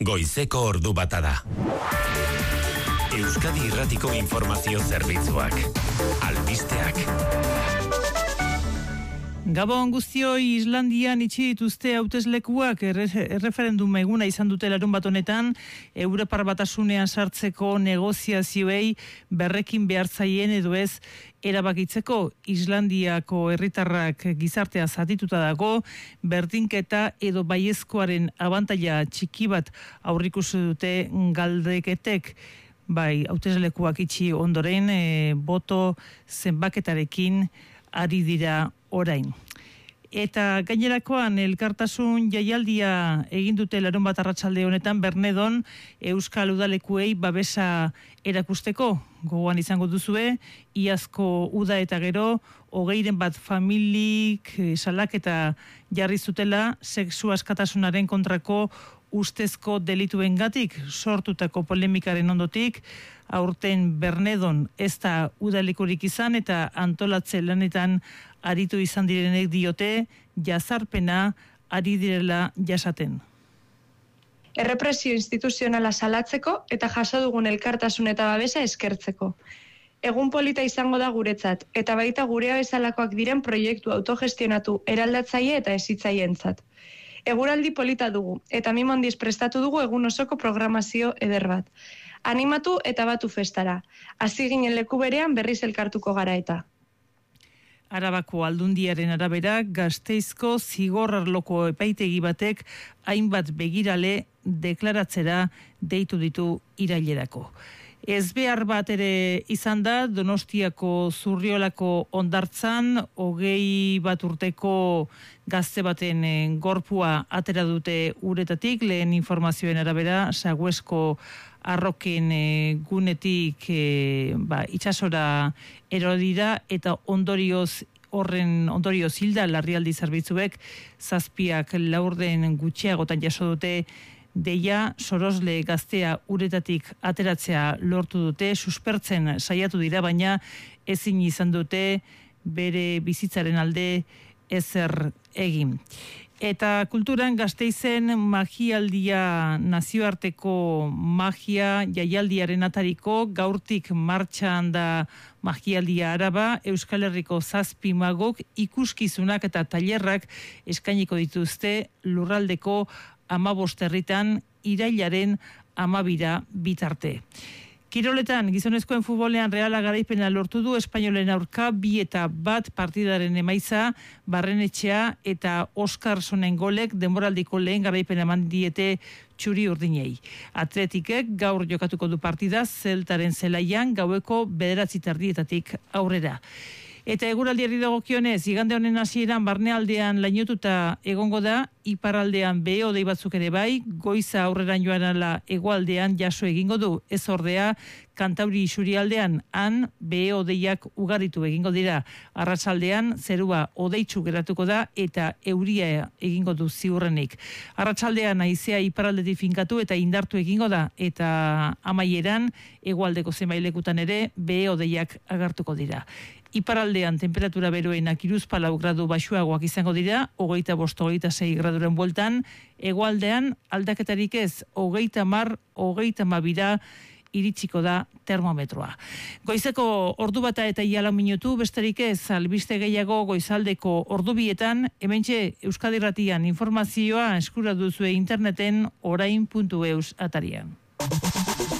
Goizeko ordu bata da. Euskadi Irratiko Informazio Zerbitzuak. Albisteak. Gabon guztioi, Islandian itxi dituzte hauteslekuak erreferendum eguna izan dute larunbat honetan, Europar Batasunean sartzeko negoziazioei berrekin behartzaien edo ez erabakitzeko. Islandiako herritarrak gizartea zatituta dago, berdinketa edo baiezkoaren abantaila txiki bat aurrikusi dute galdeketek. Bai, hauteslekuak itxi ondoren, boto zenbaketarekin ari dira orain. Eta gainerakoan elkartasun jaialdia egin dute larunbat arratsalde honetan Bernedon euskal udalekuei babesa erakusteko. Gogoan izango duzue, iazko uda eta gero 21 familik salaketa jarri zutela sexu askatasunaren kontrako ustezko delituengatik sortutako polemikaren ondotik. Aurten Bernedon ez da udalekurik izan eta antolatze lanetan aritu izan direnek diote jazarpena ari direla jasaten. Errepresio instituzionala salatzeko eta jaso dugun elkartasun eta babesa eskertzeko. Egun polita izango da guretzat eta baita gurea bezalakoak diren proiektu autogestionatu eraldatzaile eta hezitzaientzat. Eguraldi polita dugu eta mimondiz prestatu dugu egun osoko programazio eder bat. Animatu eta batu festara. Hasi ginen leku berean berriz elkartuko gara eta. Arabako Aldundiaren arabera, Gasteizko zigor-arloko epaitegi batek hainbat begirale deklaratzera deitu ditu irailerako. Ezbehar bat ere izan da Donostiako Zurriolako hondartzan 21 urteko gazte baten gorpua atera dute uretatik, lehen informazioen arabera Saguesko arroken gunetik itsasora erodira eta ondorioz hilda larrialdi zerbitzuek 7 laurden gutxiagotan jaso dute deia. Sorosle gaztea uretatik ateratzea lortu dute, suspertzen saiatu dira, baina ezin izan dute bere bizitzaren alde ezer egin. Eta kulturan Gasteizen magialdia, nazioarteko magia jaialdiaren atariko, gaurtik martxan da magialdia Araba, Euskal Herriko 7 magok ikuskizunak eta tailerrak eskainiko dituzte lurraldeko 15 herritan irailaren 12 bitarte. Kiroletan, gizonezkoen futbolean Reala garaipena lortu du, Espainolen aurka 2-1 partidaren emaitza, Barrenetxea eta Oskarsonen golek denboraldiko lehen garaipena eman diete txuri urdinei. Atletikek gaur jokatuko du partida Zeltaren zelaian gaueko 9:30 aurrera. Eta eguraldiari dagokionez, igande honen hasieran barnealdean lainotuta egongo da, iparraldean behe-hodei batzuk ere bai, goiza aurreran joan ala hegoaldean jaso egingo du, ez ordea, Kantauri isurialdean han behe-hodeiak ugaritu egingo dira. Arratsaldean zerua hodeitsu geratuko da eta euria egingo du ziurrenik. Arratsaldean haizea iparraldetik finkatu eta indartu egingo da eta amaieran hegoaldeko zenbait lekutan ere behe-hodeiak agertuko dira. Iparraldean temperatura beroenak 14 gradu baxuagoak izango dira, 25-26 graduren bueltan, hegoaldean aldaketarik ez, 30-32 iritsiko da termometroa. Goizeko ordu bata eta 4 minutu, besterik ez, albiste gehiago goizaldeko ordubietan, hementxe Euskadi Irratian informazioa eskura duzue interneten orain.eus atarian.